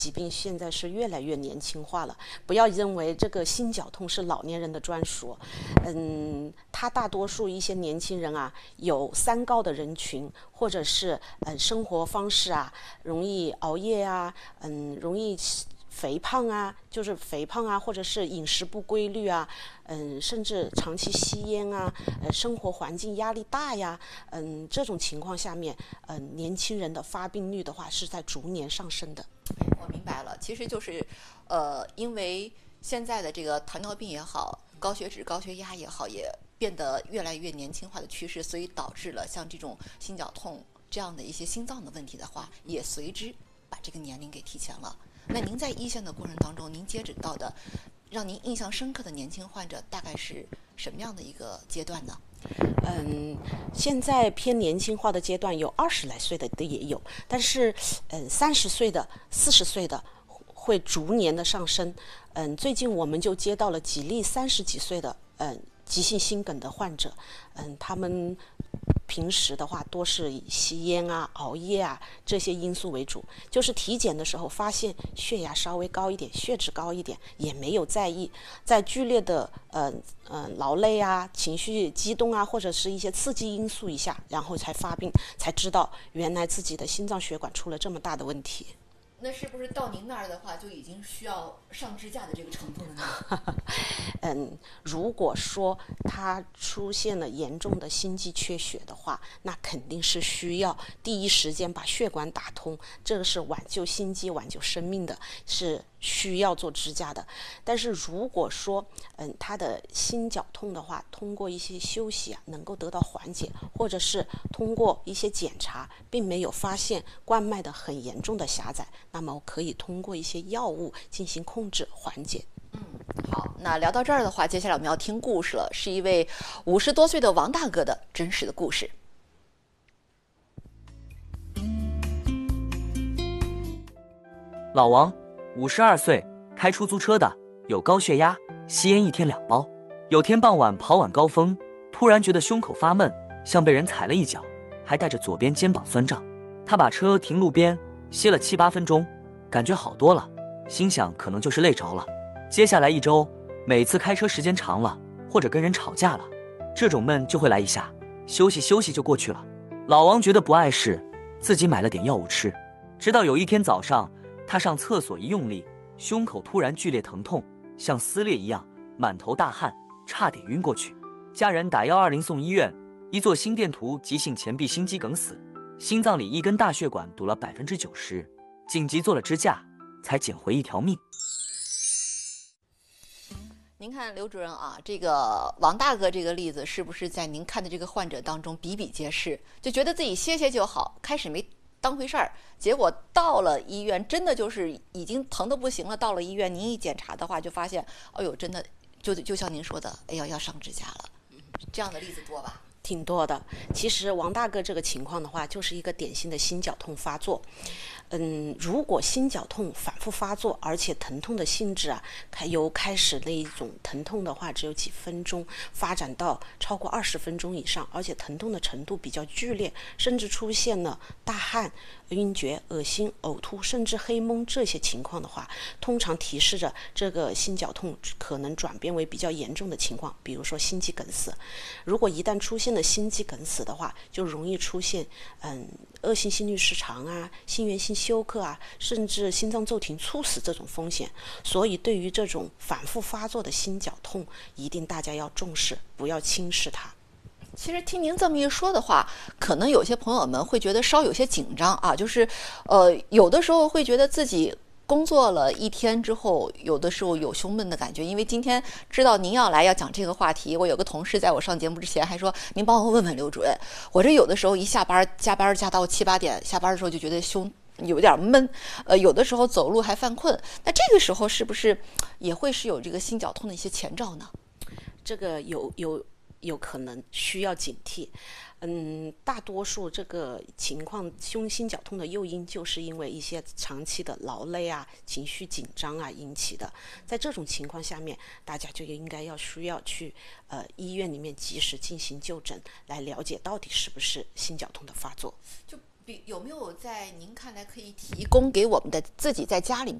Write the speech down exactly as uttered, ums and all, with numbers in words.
疾病现在是越来越年轻化了，不要认为这个心绞痛是老年人的专属。嗯，他大多数一些年轻人啊，有三高的人群，或者是嗯生活方式啊，容易熬夜啊，嗯，容易肥胖啊，就是肥胖啊，或者是饮食不规律啊，嗯，甚至长期吸烟啊，呃，生活环境压力大呀，嗯，这种情况下面，嗯，年轻人的发病率的话是在逐年上升的。 我明白了，其实就是，呃，因为现在的这个糖尿病也好，高血脂、高血压也好，也变得越来越年轻化的趋势，所以导致了像这种心绞痛这样的一些心脏的问题的话，也随之把这个年龄给提前了。那您在一线的过程当中，您接诊到的让您印象深刻的年轻患者大概是什么样的一个阶段呢？ 嗯，现在偏年轻化的阶段有二十来岁的的也有，但是嗯三十岁的、四十岁的会逐年的上升。嗯，最近我们就接到了几例三十几岁的嗯急性心梗的患者，嗯，他们平时的话多是以吸烟啊、熬夜啊这些因素为主，就是体检的时候发现血压稍微高一点、血脂高一点，也没有在意，在剧烈的呃呃劳累啊、情绪激动啊，或者是一些刺激因素一下，然后才发病，才知道原来自己的心脏血管出了这么大的问题。 那是不是到您那儿的话，就已经需要上支架的这个程度了呢？ 嗯，如果说他出现了严重的心肌缺血的话，那肯定是需要第一时间把血管打通，这个是挽救心肌、挽救生命的，是需要做支架的。但是如果说嗯他的心绞痛的话，通过一些休息啊能够得到缓解，或者是通过一些检查并没有发现冠脉的很严重的狭窄，那么可以通过一些药物进行控制缓解。 嗯，好，那聊到这儿的话，接下来我们要听故事了，是一位五十多岁的王大哥的真实的故事。 老王，五十二岁，开出租车的，有高血压，吸烟一天两包。有天傍晚跑晚高峰，突然觉得胸口发闷，像被人踩了一脚，还带着左边肩膀酸胀。他把车停路边，歇了七八分钟，感觉好多了，心想可能就是累着了。接下来一周，每次开车时间长了，或者跟人吵架了，这种闷就会来一下，休息休息就过去了。老王觉得不碍事，自己买了点药物吃。直到有一天早上，他上厕所一用力，胸口突然剧烈疼痛，像撕裂一样，满头大汗，差点晕过去。家人打幺二零送医院，一做心电图，急性前壁心肌梗死，心脏里一根大血管堵了百分之九十，紧急做了支架，才捡回一条命。 您看刘主任啊，这个王大哥这个例子是不是在您看的这个患者当中比比皆是？就觉得自己歇歇就好，开始没当回事儿，结果到了医院，真的就是已经疼得不行了。到了医院，您一检查的话，就发现，哎呦，真的就就像您说的，哎呀，要上支架了。这样的例子多吧？ 挺多的。其实王大哥这个情况的话，就是一个典型的心绞痛发作。嗯，如果心绞痛反复发作，而且疼痛的性质啊，开由开始那一种疼痛的话，只有几分钟，发展到超过二十分钟以上，而且疼痛的程度比较剧烈，甚至出现了大汗、晕厥、恶心、呕吐，甚至黑蒙这些情况的话，通常提示着这个心绞痛可能转变为比较严重的情况，比如说心肌梗死。如果一旦出现了心肌梗死的话，就容易出现嗯恶性心律失常啊、心源性休克啊，甚至心脏骤停猝死这种风险。所以对于这种反复发作的心绞痛，一定大家要重视，不要轻视它。 其实听您这么一说的话，可能有些朋友们会觉得稍有些紧张啊，就是呃有的时候会觉得自己工作了一天之后，有的时候有胸闷的感觉。因为今天知道您要来要讲这个话题，我有个同事在我上节目之前还说，您帮我问问刘主任，我这有的时候一下班加班加到七八点，下班的时候就觉得胸有点闷，呃，有的时候走路还犯困。那这个时候是不是也会是有这个心绞痛的一些前兆呢？ 这个有有有可能需要警惕。嗯，大多数这个情况胸心绞痛的诱因就是因为一些长期的劳累啊、情绪紧张啊引起的。在这种情况下面，大家就应该要需要去呃医院里面及时进行就诊，来了解到底是不是心绞痛的发作。 就比有没有在您看来可以提供给我们的自己在家里